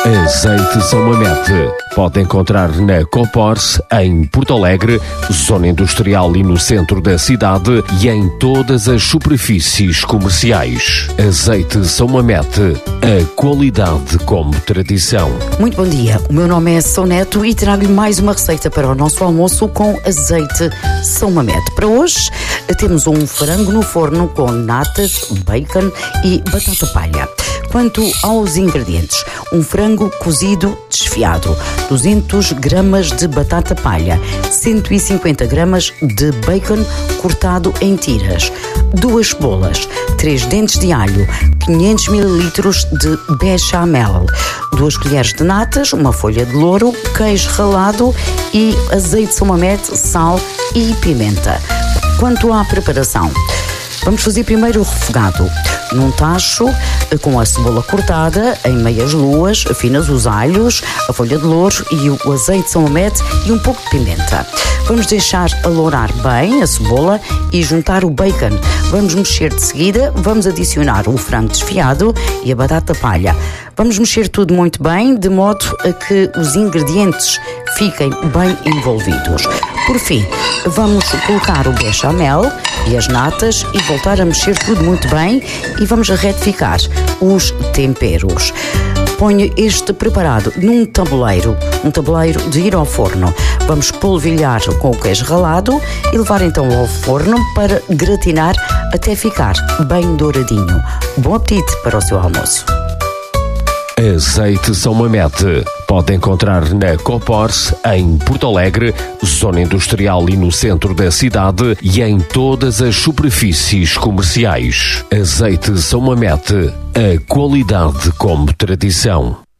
Azeite São Mamede. Pode encontrar na Copors, em Porto Alegre, zona industrial e no centro da cidade e em todas as superfícies comerciais. Azeite São Mamede. A qualidade como tradição. Muito bom dia. O meu nome é São Neto e trago-lhe mais uma receita para o nosso almoço com azeite São Mamede. Para hoje temos um frango no forno com natas, bacon e batata palha. Quanto aos ingredientes, um frango cozido desfiado, 200 gramas de batata palha, 150 gramas de bacon cortado em tiras, 2 cebolas, 3 dentes de alho, 500 ml de bechamel, 2 colheres de natas, uma folha de louro, queijo ralado e azeite São Mamede, sal e pimenta. Quanto à preparação, vamos fazer primeiro o refogado. Num tacho, com a cebola cortada em meias luas, finas os alhos, a folha de louro e o azeite São Mamede e um pouco de pimenta. Vamos deixar alourar bem a cebola e juntar o bacon. Vamos mexer de seguida, vamos adicionar o frango desfiado e a batata palha. Vamos mexer tudo muito bem, de modo a que os ingredientes fiquem bem envolvidos. Por fim, vamos colocar o bechamel e as natas e voltar a mexer tudo muito bem e vamos retificar os temperos. Ponha este preparado num tabuleiro de ir ao forno. Vamos polvilhar com o queijo ralado e levar então ao forno para gratinar até ficar bem douradinho. Bom apetite para o seu almoço. Azeite São Mamede. Pode encontrar na Copors, em Porto Alegre, zona industrial e no centro da cidade e em todas as superfícies comerciais. Azeite São Mamede. A qualidade como tradição.